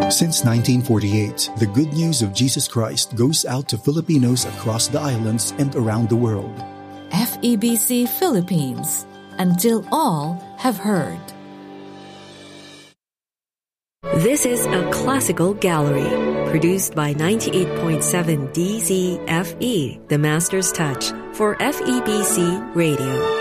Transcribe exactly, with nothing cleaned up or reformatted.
Since nineteen forty-eight, the good news of Jesus Christ goes out to Filipinos across the islands and around the world. F E B C Philippines, until all have heard. This is a classical gallery, produced by ninety-eight point seven D Z F E, the Master's Touch, for F E B C Radio.